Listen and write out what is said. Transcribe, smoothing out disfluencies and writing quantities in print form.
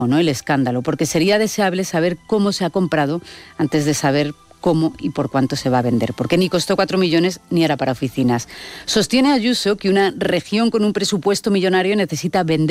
¿no?, el escándalo, porque sería deseable saber cómo se ha comprado antes de saber cómo y por cuánto se va a vender, porque ni costó 4 millones ni era para oficinas. Sostiene Ayuso que una región con un presupuesto millonario necesita vender